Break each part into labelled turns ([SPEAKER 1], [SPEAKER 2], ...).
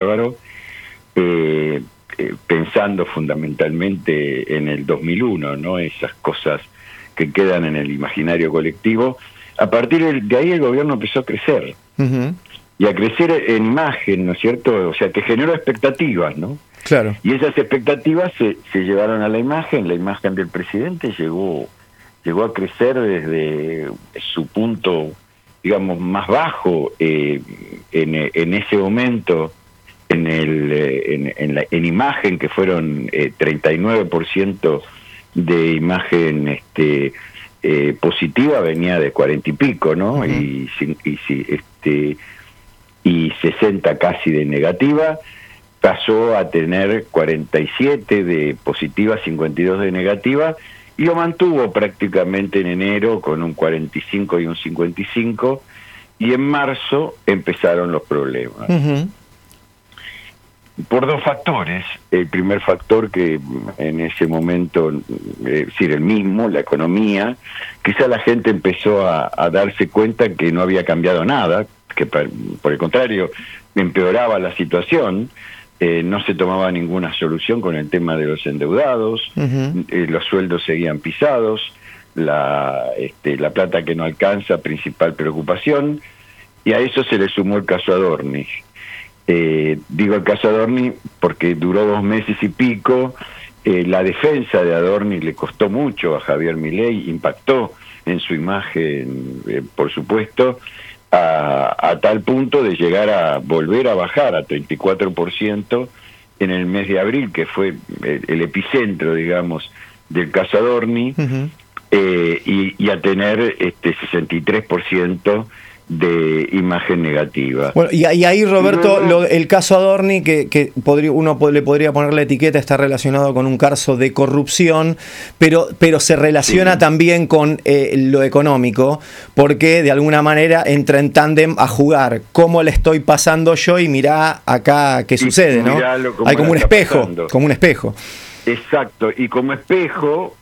[SPEAKER 1] bárbaro, pensando fundamentalmente en el 2001, ¿no? Esas cosas que quedan en el imaginario colectivo. A partir de ahí el gobierno empezó a crecer, y a crecer en imagen, ¿no es cierto? O sea, que generó expectativas, ¿no?
[SPEAKER 2] Claro.
[SPEAKER 1] Y esas expectativas se llevaron a la imagen del presidente llegó a crecer desde su punto, digamos, más bajo en ese momento, en imagen, que fueron 39% de imagen positiva, venía de 40 y pico, ¿no? Y 60 casi de negativa. Pasó a tener 47 de positiva, 52 de negativa, y lo mantuvo prácticamente en enero con un 45 y un 55, y en marzo empezaron los problemas. Por dos factores. El primer factor, que en ese momento, es decir, el mismo, la economía, quizá la gente empezó a darse cuenta que no había cambiado nada, que por el contrario empeoraba la situación. No se tomaba ninguna solución con el tema de los endeudados, los sueldos seguían pisados, la plata que no alcanza, principal preocupación, y a eso se le sumó el caso Adorni. Digo el caso Adorni porque duró 2 meses y pico. La defensa de Adorni le costó mucho a Javier Milei, impactó en su imagen, por supuesto, a tal punto de llegar a volver a bajar a 34% en el mes de abril, que fue el epicentro, digamos, del caso Adorni, y a tener 63% de imagen negativa.
[SPEAKER 2] Bueno, y ahí, Roberto, el caso Adorni, que uno le podría poner la etiqueta, está relacionado con un caso de corrupción, pero se relaciona también con lo económico, porque de alguna manera entra en tándem a jugar cómo le estoy pasando yo y mirá acá qué sucede, ¿no? Hay como un espejo, como un espejo.
[SPEAKER 1] Exacto, y como espejo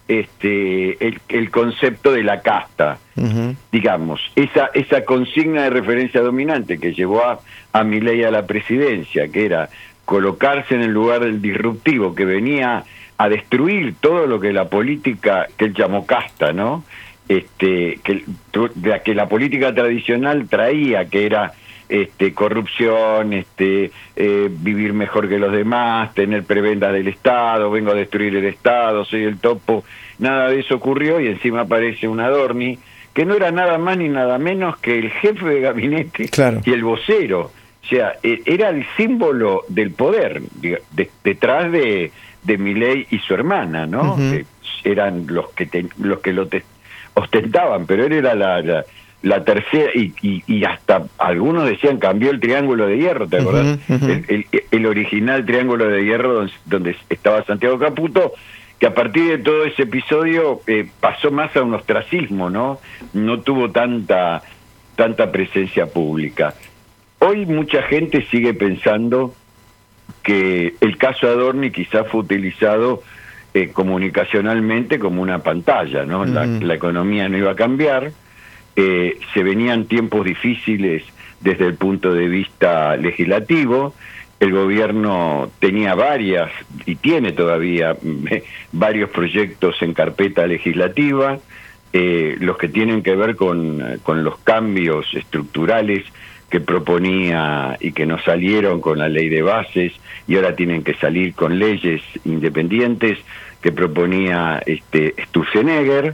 [SPEAKER 1] el concepto de la casta, digamos, esa consigna de referencia dominante que llevó a Milei a la presidencia, que era colocarse en el lugar del disruptivo, que venía a destruir todo lo que la política, que él llamó casta, ¿no? Que la política tradicional traía, que era corrupción, vivir mejor que los demás, tener prebendas del Estado, vengo a destruir el Estado, soy el topo. Nada de eso ocurrió, y encima aparece un Adorni que no era nada más ni nada menos que el jefe de gabinete y el vocero. O sea, era el símbolo del poder detrás de Milei y su hermana, ¿no? Eran los que lo ostentaban, pero él era la tercera, y hasta algunos decían cambió el Triángulo de Hierro, ¿te acordás? El original Triángulo de Hierro donde estaba Santiago Caputo, que a partir de todo ese episodio pasó más a un ostracismo, ¿no? No tuvo tanta presencia pública. Hoy mucha gente sigue pensando que el caso Adorni quizás fue utilizado comunicacionalmente como una pantalla, ¿no? La economía no iba a cambiar. Se venían tiempos difíciles desde el punto de vista legislativo. El gobierno tenía y tiene todavía varios proyectos en carpeta legislativa, los que tienen que ver con los cambios estructurales que proponía y que no salieron con la ley de bases, y ahora tienen que salir con leyes independientes que proponía Sturzenegger.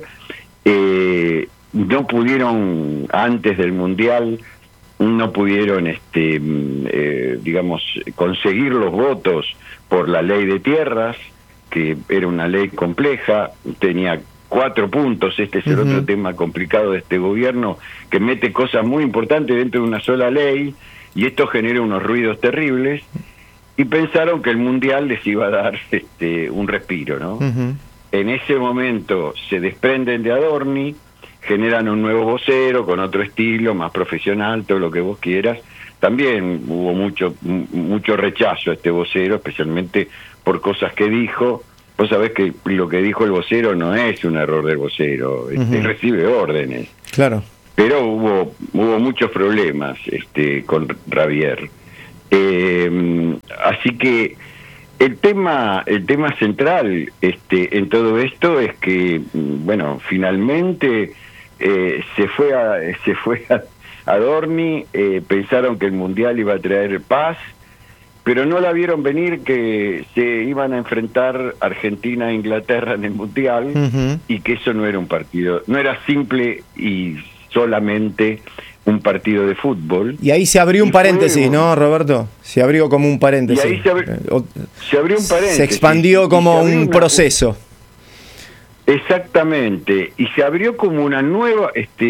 [SPEAKER 1] No pudieron, antes del Mundial, no pudieron, digamos, conseguir los votos por la ley de tierras, que era una ley compleja, tenía 4 puntos. Este es el otro tema complicado de este gobierno, que mete cosas muy importantes dentro de una sola ley, y esto genera unos ruidos terribles, y pensaron que el Mundial les iba a dar un respiro, ¿no? En ese momento se desprenden de Adorni, generan un nuevo vocero con otro estilo, más profesional, todo lo que vos quieras. También hubo mucho rechazo a este vocero, especialmente por cosas que dijo. Vos sabés que lo que dijo el vocero no es un error del vocero, recibe órdenes.
[SPEAKER 2] Claro.
[SPEAKER 1] Pero hubo muchos problemas con Javier. Así que el tema central en todo esto es que, bueno, finalmente se fue a Dorni, pensaron que el Mundial iba a traer paz, pero no la vieron venir, que se iban a enfrentar Argentina e Inglaterra en el Mundial, y que eso no era un partido, no era simple y solamente un partido de fútbol.
[SPEAKER 2] Y ahí se abrió un paréntesis, ¿no, Roberto? Se abrió como un paréntesis.
[SPEAKER 1] Y ahí se abrió un paréntesis.
[SPEAKER 2] Se expandió como un proceso.
[SPEAKER 1] Exactamente. Y se abrió como una nueva,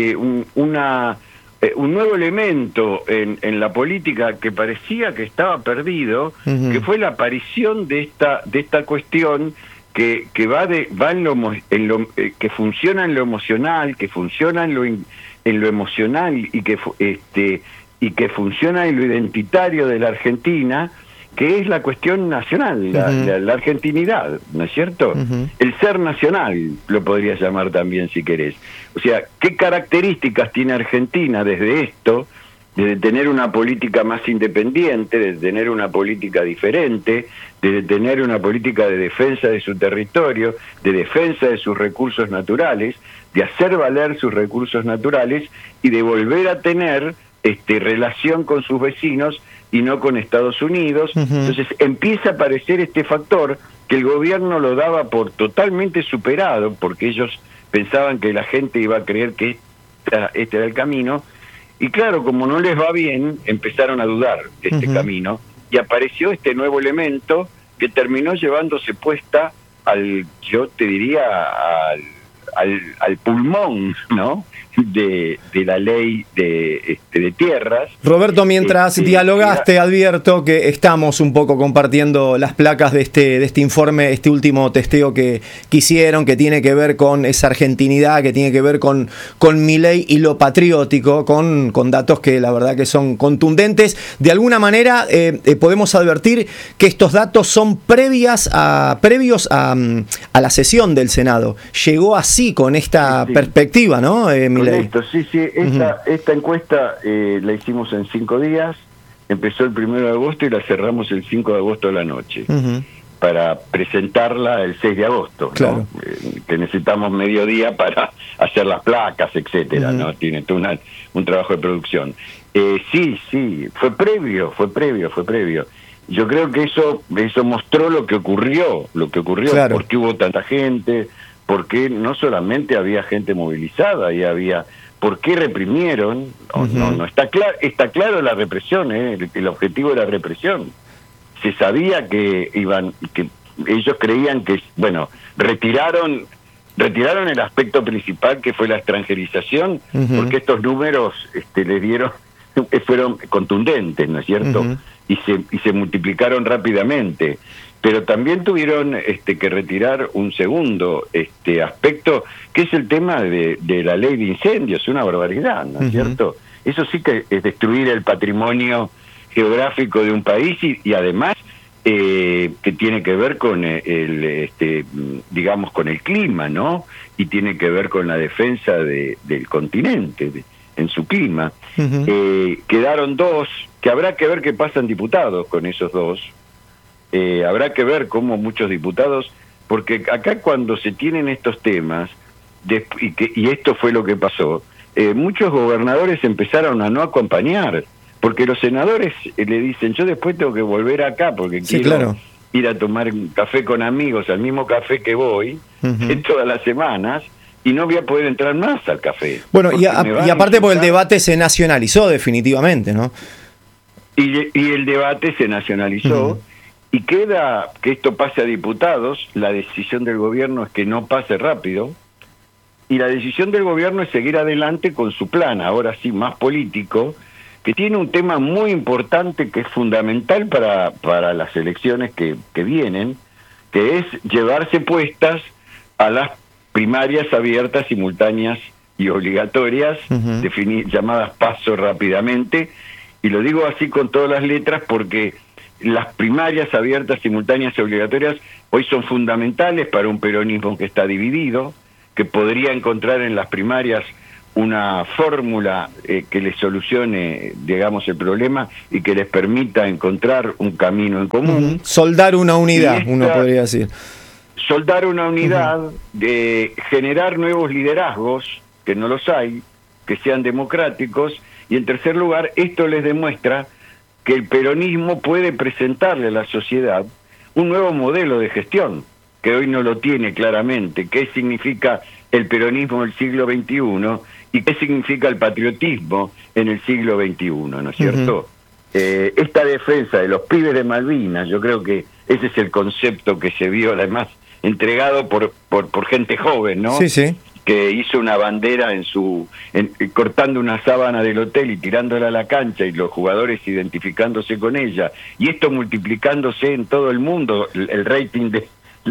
[SPEAKER 1] un nuevo elemento en la política que parecía que estaba perdido, que fue la aparición de esta cuestión que que funciona en lo emocional, que funciona en lo emocional y que funciona en lo identitario de la Argentina, que es la cuestión nacional, la argentinidad, ¿no es cierto? El ser nacional, lo podrías llamar también si querés. O sea, ¿qué características tiene Argentina desde esto, desde tener una política más independiente, de tener una política diferente, de tener una política de defensa de su territorio, de defensa de sus recursos naturales, de hacer valer sus recursos naturales y de volver a tener relación con sus vecinos y no con Estados Unidos? Entonces empieza a aparecer este factor que el gobierno lo daba por totalmente superado, porque ellos pensaban que la gente iba a creer que este era el camino, y claro, como no les va bien, empezaron a dudar de este camino, y apareció este nuevo elemento que terminó llevándose puesta yo te diría, al pulmón, ¿no?, de la ley de tierras.
[SPEAKER 2] Roberto, mientras dialogas, te advierto que estamos un poco compartiendo las placas de este informe, este último testeo que hicieron, que tiene que ver con esa argentinidad, que tiene que ver con Milei y lo patriótico, con datos que la verdad que son contundentes. De alguna manera podemos advertir que estos datos son previos a la sesión del Senado. Llegó así con esta perspectiva, ¿no, Milei?
[SPEAKER 1] Sí, esta encuesta la hicimos en 5 días, empezó el 1 de agosto y la cerramos el 5 de agosto a la noche, para presentarla el 6 de agosto,
[SPEAKER 2] claro,
[SPEAKER 1] ¿no? Que necesitamos medio día para hacer las placas, etcétera, ¿no? Tiene todo un trabajo de producción. Sí, fue previo. Yo creo que eso mostró lo que ocurrió, claro, porque hubo tanta gente, porque no solamente había gente movilizada, ¿por qué reprimieron? No está claro la represión, el objetivo de la represión. Se sabía que ellos creían que, bueno, retiraron el aspecto principal, que fue la extranjerización, porque estos números fueron contundentes, ¿no es cierto? Y se multiplicaron rápidamente. Pero también tuvieron que retirar un segundo aspecto, que es el tema de la ley de incendios, una barbaridad, ¿no es cierto? Eso sí que es destruir el patrimonio geográfico de un país y además que tiene que ver con digamos, con el clima, ¿no? Y tiene que ver con la defensa del continente, en su clima. Quedaron 2, que habrá que ver qué pasan diputados con esos 2. Habrá que ver cómo muchos diputados, porque acá cuando se tienen estos temas, y esto fue lo que pasó, muchos gobernadores empezaron a no acompañar, porque los senadores le dicen, yo después tengo que volver acá, porque quiero ir a tomar un café con amigos, al mismo café que voy, todas las semanas, y no voy a poder entrar más al café.
[SPEAKER 2] Bueno, y aparte porque el debate se nacionalizó definitivamente, ¿no?
[SPEAKER 1] Y el debate se nacionalizó, y queda que esto pase a diputados. La decisión del gobierno es que no pase rápido, y la decisión del gobierno es seguir adelante con su plan, ahora sí más político, que tiene un tema muy importante que es fundamental para las elecciones que vienen, que es llevarse puestas a las primarias abiertas, simultáneas y obligatorias, llamadas PASO rápidamente, y lo digo así con todas las letras porque las primarias abiertas, simultáneas y obligatorias hoy son fundamentales para un peronismo que está dividido, que podría encontrar en las primarias una fórmula que les solucione, digamos, el problema y que les permita encontrar un camino en común.
[SPEAKER 2] Soldar una unidad, uno podría decir.
[SPEAKER 1] Soldar una unidad, de generar nuevos liderazgos, que no los hay, que sean democráticos, y en tercer lugar, esto les demuestra que el peronismo puede presentarle a la sociedad un nuevo modelo de gestión, que hoy no lo tiene claramente. ¿Qué significa el peronismo del siglo XXI y qué significa el patriotismo en el siglo XXI, ¿no es cierto? Esta defensa de los pibes de Malvinas, yo creo que ese es el concepto que se vio además entregado por gente joven, ¿no?
[SPEAKER 2] Sí, sí.
[SPEAKER 1] Que hizo una bandera cortando una sábana del hotel y tirándola a la cancha, y los jugadores identificándose con ella, y esto multiplicándose en todo el mundo. El rating de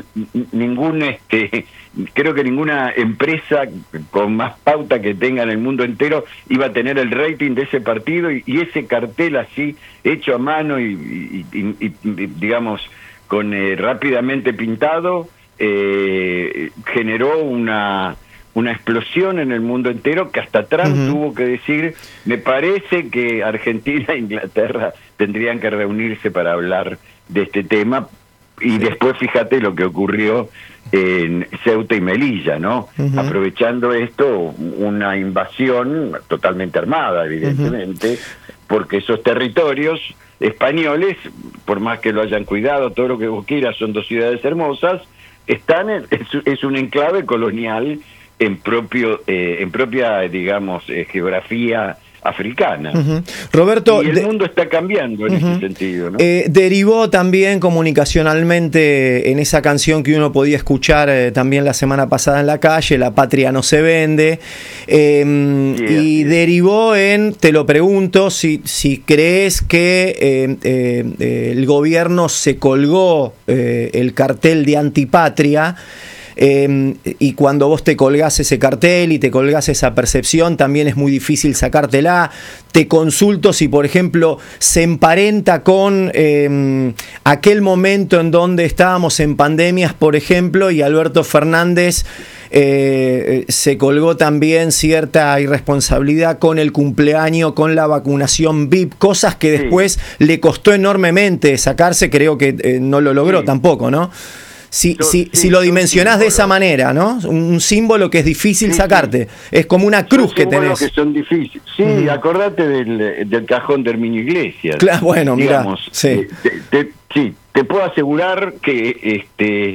[SPEAKER 1] creo que ninguna empresa con más pauta que tenga en el mundo entero iba a tener el rating de ese partido, y ese cartel así hecho a mano y digamos con rápidamente pintado generó una explosión en el mundo entero, que hasta Trump tuvo que decir: me parece que Argentina e Inglaterra tendrían que reunirse para hablar de este tema. Y después fíjate lo que ocurrió en Ceuta y Melilla, ¿no? Aprovechando esto, una invasión totalmente armada, evidentemente, porque esos territorios españoles, por más que lo hayan cuidado, todo lo que vos quieras, son dos ciudades hermosas, es un enclave colonial en propia, digamos, geografía africana.
[SPEAKER 2] Roberto,
[SPEAKER 1] y el mundo está cambiando en ese sentido, ¿no?
[SPEAKER 2] Derivó también comunicacionalmente en esa canción que uno podía escuchar también la semana pasada en la calle, La patria no se vende, y derivó en, te lo pregunto, si crees que el gobierno se colgó el cartel de antipatria. Y cuando vos te colgás ese cartel y te colgás esa percepción, también es muy difícil sacártela. Te consulto si, por ejemplo, se emparenta con aquel momento en donde estábamos en pandemias, por ejemplo, y Alberto Fernández se colgó también cierta irresponsabilidad con el cumpleaños, con la vacunación VIP, cosas que después le costó enormemente sacarse. Creo que no lo logró tampoco, ¿no? Si lo dimensionás de esa manera, ¿no? Un símbolo que es difícil sacarte. Es como una cruz que tenés.
[SPEAKER 1] Que son difíciles. Sí, acordate del cajón de Herminio Iglesias.
[SPEAKER 2] Claro, bueno, mira.
[SPEAKER 1] Sí. Te puedo asegurar que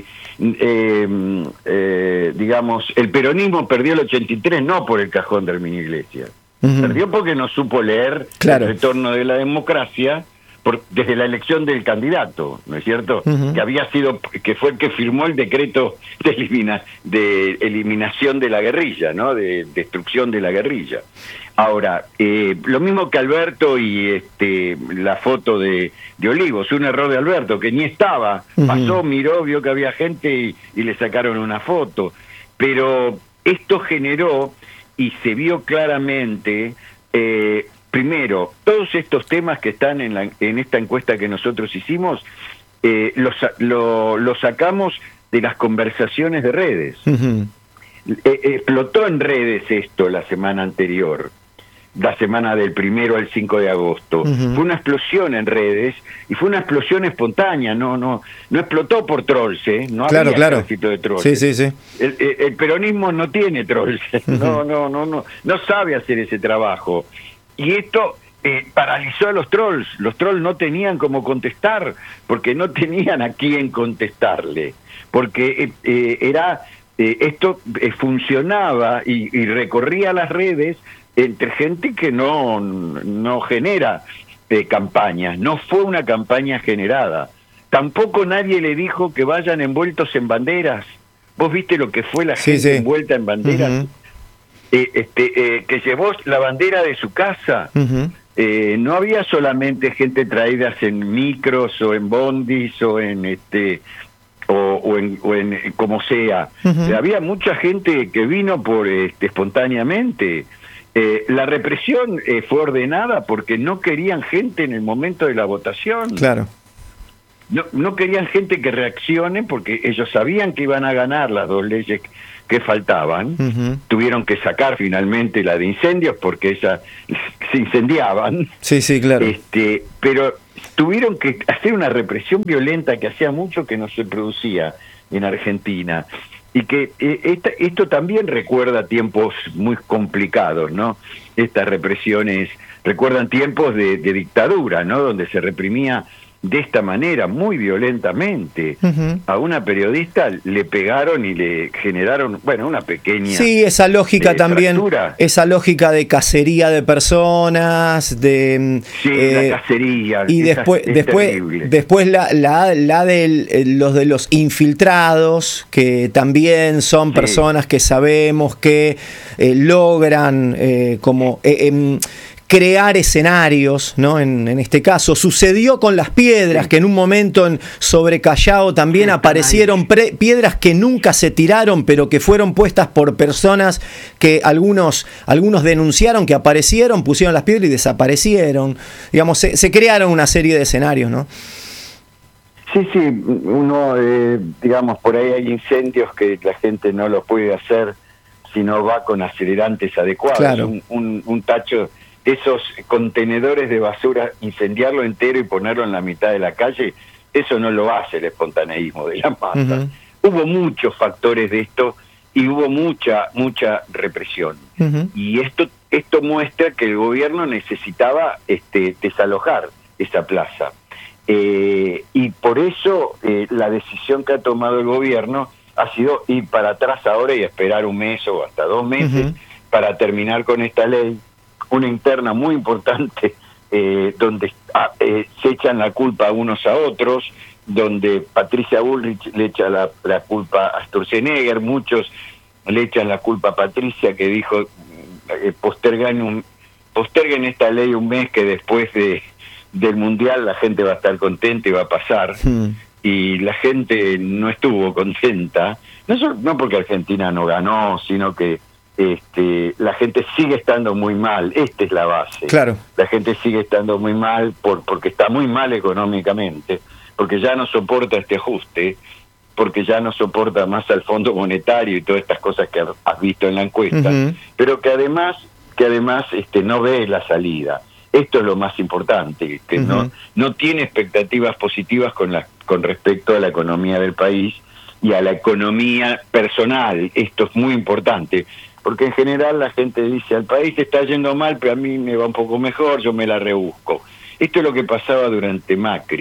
[SPEAKER 1] digamos, el peronismo perdió el 83 no por el cajón de Herminio Iglesias. Perdió porque no supo leer el retorno de la democracia desde la elección del candidato, ¿no es cierto? Que fue el que firmó el decreto de eliminación de la guerrilla, ¿no? De destrucción de la guerrilla. Ahora, lo mismo que Alberto y la foto de Olivos, un error de Alberto, que ni estaba, pasó, miró, vio que había gente y le sacaron una foto. Pero esto generó, y se vio claramente, primero, todos estos temas que están en esta encuesta que nosotros hicimos, los sacamos de las conversaciones de redes. Explotó en redes esto la semana anterior, la semana del 1 al 5 de agosto. Fue una explosión en redes, y fue una explosión espontánea, no explotó por trolls, no había ejército de trolls.
[SPEAKER 2] Sí.
[SPEAKER 1] El peronismo no tiene trolls, no sabe hacer ese trabajo. Y esto paralizó a los trolls. Los trolls no tenían cómo contestar, porque no tenían a quién contestarle. Porque esto funcionaba y recorría las redes entre gente que no genera campañas. No fue una campaña generada. Tampoco nadie le dijo que vayan envueltos en banderas. ¿Vos viste lo que fue la gente envuelta en banderas? Que llevó la bandera de su casa. No había solamente gente traída en micros o en bondis o en o en como sea. Había mucha gente que vino espontáneamente. La represión fue ordenada porque no querían gente en el momento de la votación.
[SPEAKER 2] Claro.
[SPEAKER 1] no querían gente que reaccione porque ellos sabían que iban a ganar las 2 leyes que faltaban. Tuvieron que sacar finalmente la de incendios porque esas se incendiaban.
[SPEAKER 2] Sí, claro.
[SPEAKER 1] Pero tuvieron que hacer una represión violenta que hacía mucho que no se producía en Argentina. Y que esto también recuerda tiempos muy complicados, ¿no? Estas represiones recuerdan tiempos de dictadura, ¿no? Donde se reprimía de esta manera, muy violentamente. A una periodista le pegaron y le generaron, una pequeña...
[SPEAKER 2] Sí, esa lógica también, esa lógica de cacería de personas, de...
[SPEAKER 1] Sí, la cacería.
[SPEAKER 2] Y después la de los infiltrados, que también son personas que sabemos que logran crear escenarios, ¿no? En este caso sucedió con las piedras, que en un momento sobre Callao también aparecieron piedras que nunca se tiraron, pero que fueron puestas por personas que algunos denunciaron que aparecieron, pusieron las piedras y desaparecieron. Digamos, se crearon una serie de escenarios, ¿no?
[SPEAKER 1] Sí, uno, digamos, por ahí hay incendios que la gente no lo puede hacer si no va con acelerantes adecuados.
[SPEAKER 2] Claro.
[SPEAKER 1] Un tacho... Esos contenedores de basura, incendiarlo entero y ponerlo en la mitad de la calle, eso no lo hace el espontaneísmo de la masa. Hubo muchos factores de esto y hubo mucha represión. Y esto muestra que el gobierno necesitaba desalojar esa plaza. Y por eso la decisión que ha tomado el gobierno ha sido ir para atrás ahora y esperar un mes o hasta 2 meses para terminar con esta ley. Una interna muy importante donde se echan la culpa unos a otros, donde Patricia Bullrich le echa la culpa a Sturzenegger, muchos le echan la culpa a Patricia, que dijo posterguen esta ley un mes, que después del Mundial la gente va a estar contenta y va a pasar. Y la gente no estuvo contenta, no porque Argentina no ganó, sino que la gente sigue estando muy mal. Esta es la base.
[SPEAKER 2] Claro.
[SPEAKER 1] La gente sigue estando muy mal porque está muy mal económicamente, porque ya no soporta este ajuste, porque ya no soporta más al Fondo Monetario y todas estas cosas que has visto en la encuesta, pero que además no ve la salida. Esto es lo más importante, que no tiene expectativas positivas con respecto a la economía del país y a la economía personal. Esto es muy importante, porque en general la gente dice, al país está yendo mal, pero a mí me va un poco mejor, yo me la rebusco. Esto es lo que pasaba durante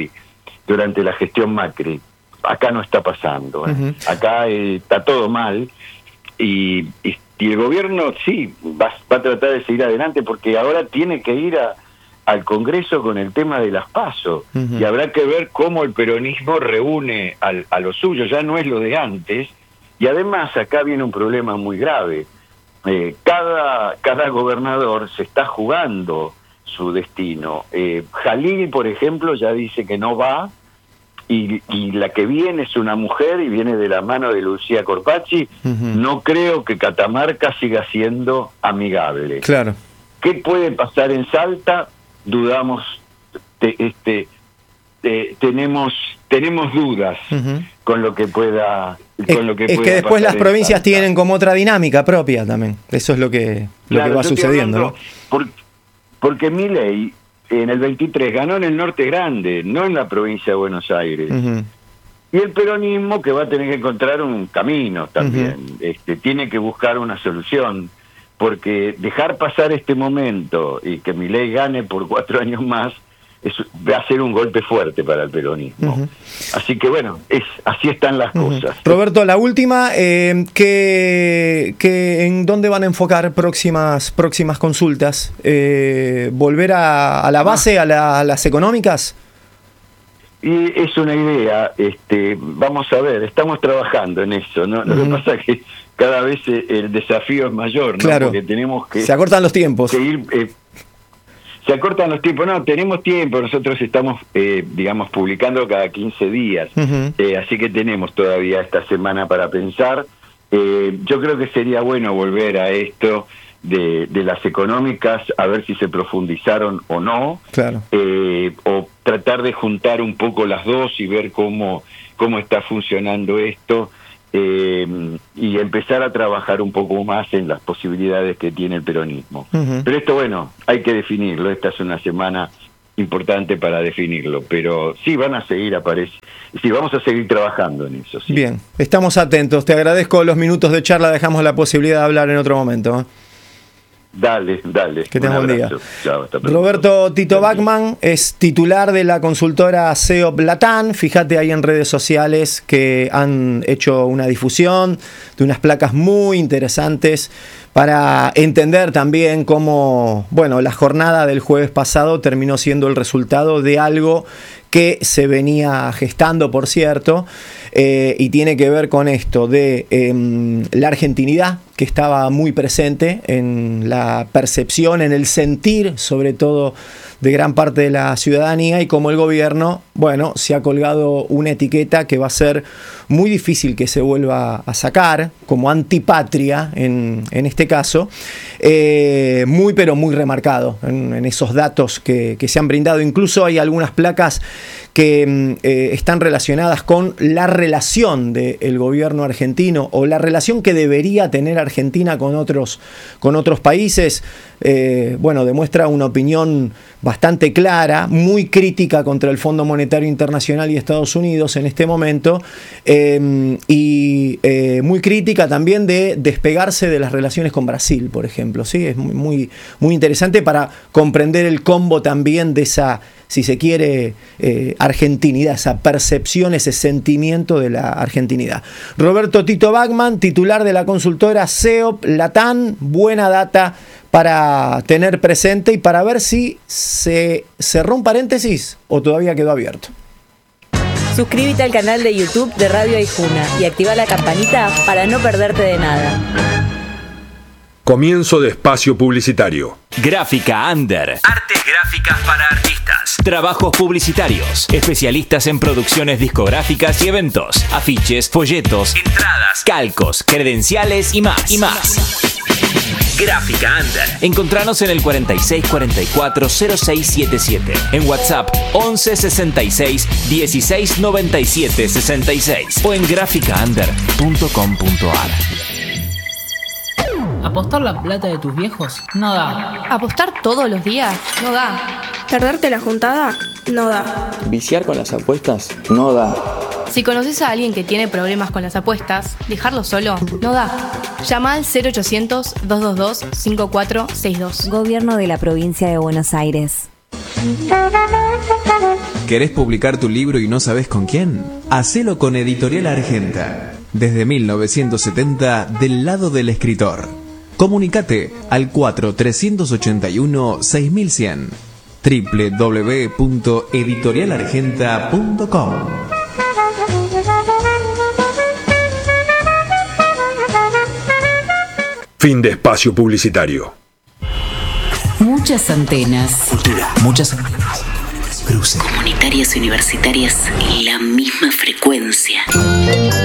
[SPEAKER 1] la gestión Macri. Acá no está pasando. Acá está todo mal y el gobierno sí va a tratar de seguir adelante, porque ahora tiene que ir al Congreso con el tema de las PASO, y habrá que ver cómo el peronismo reúne a lo suyo. Ya no es lo de antes, y además acá viene un problema muy grave. Cada gobernador se está jugando su destino. Jalil, por ejemplo, ya dice que no va, y la que viene es una mujer y viene de la mano de Lucía Corpacci. No creo que Catamarca siga siendo amigable.
[SPEAKER 2] Claro.
[SPEAKER 1] ¿Qué puede pasar en Salta? Dudamos, tenemos dudas con lo que pueda. Es
[SPEAKER 2] que después las provincias tienen como otra dinámica propia también. Eso es lo que va sucediendo, ¿no?
[SPEAKER 1] Porque Milei en el 23 ganó en el Norte Grande, no en la provincia de Buenos Aires. Y el peronismo, que va a tener que encontrar un camino también, tiene que buscar una solución, porque dejar pasar este momento y que Milei gane por 4 años más va a ser un golpe fuerte para el peronismo. Así que bueno, así están las cosas.
[SPEAKER 2] Roberto, la última, ¿en dónde van a enfocar próximas consultas? ¿Volver a la base, a las económicas?
[SPEAKER 1] Y es una idea, vamos a ver, estamos trabajando en eso, ¿no? Lo que pasa es que cada vez el desafío es mayor, ¿no?
[SPEAKER 2] Claro.
[SPEAKER 1] Porque tenemos que...
[SPEAKER 2] Se acortan los tiempos.
[SPEAKER 1] Se acortan los tiempos, no, tenemos tiempo, nosotros estamos, publicando cada 15 días, así que tenemos todavía esta semana para pensar. Yo creo que sería bueno volver a esto, de las económicas, a ver si se profundizaron o no,
[SPEAKER 2] claro.
[SPEAKER 1] O tratar de juntar un poco las dos y ver cómo está funcionando esto, y empezar a trabajar un poco más en las posibilidades que tiene el peronismo. Uh-huh. Pero esto, bueno, hay que definirlo. Esta es una semana importante para definirlo, pero sí van a seguir sí, vamos a seguir trabajando en eso. Sí.
[SPEAKER 2] Bien, estamos atentos. Te agradezco los minutos de charla. Dejamos la posibilidad de hablar en otro momento.
[SPEAKER 1] Dale.
[SPEAKER 2] Que tengas buen día.
[SPEAKER 1] Chao, hasta pronto.
[SPEAKER 2] Roberto Tito Bachmann es titular de la consultora SEOP Latam. Fíjate ahí en redes sociales que han hecho una difusión de unas placas muy interesantes para entender también cómo, bueno, la jornada del jueves pasado terminó siendo el resultado de algo que se venía gestando, por cierto, y tiene que ver con esto de la argentinidad, que estaba muy presente en la percepción, en el sentir, sobre todo de gran parte de la ciudadanía, y como el gobierno, bueno, se ha colgado una etiqueta que va a ser muy difícil que se vuelva a sacar, como antipatria en este caso, muy pero muy remarcado en esos datos que se han brindado. Incluso hay algunas placas que están relacionadas con la relación del gobierno argentino, o la relación que debería tener Argentina con otros países. Bueno, demuestra una opinión bastante clara, muy crítica contra el Fondo Monetario Internacional y Estados Unidos en este momento, y muy crítica también de despegarse de las relaciones con Brasil, por ejemplo. ¿Sí? Es muy, muy interesante para comprender el combo también de esa, si se quiere, argentinidad, esa percepción, ese sentimiento de la argentinidad. Roberto Tito Bachmann, titular de la consultora SEOP Latam, buena data para tener presente y para ver si se cerró un paréntesis o todavía quedó abierto.
[SPEAKER 3] Suscríbete al canal de YouTube de Radio Aijuna y activa la campanita para no perderte de nada.
[SPEAKER 4] Comienzo de espacio publicitario.
[SPEAKER 5] Gráfica Under. Artes gráficas para artistas. Trabajos publicitarios. Especialistas en producciones discográficas y eventos. Afiches, folletos, entradas, calcos, credenciales y más. Gráfica Under. Encontranos en el 4644-0677. En WhatsApp 1166 1697 66 o en graficaunder.com.ar.
[SPEAKER 6] ¿Apostar la plata de tus viejos? No da.
[SPEAKER 7] ¿Apostar todos los días? No da.
[SPEAKER 8] ¿Perderte la juntada? No da.
[SPEAKER 9] ¿Viciar con las apuestas? No da.
[SPEAKER 7] Si conoces a alguien que tiene problemas con las apuestas, dejarlo solo no da. Llama al 0800-222-5462.
[SPEAKER 3] Gobierno de la Provincia de Buenos Aires.
[SPEAKER 10] ¿Querés publicar tu libro y no sabés con quién? Hacelo con Editorial Argenta. Desde 1970, del lado del escritor. Comunicate al 4381-6100. www.editorialargenta.com.
[SPEAKER 4] Fin de espacio publicitario.
[SPEAKER 11] Muchas antenas.
[SPEAKER 12] Cultura.
[SPEAKER 11] Muchas antenas.
[SPEAKER 12] Cruce.
[SPEAKER 11] Comunitarias y universitarias, la misma frecuencia.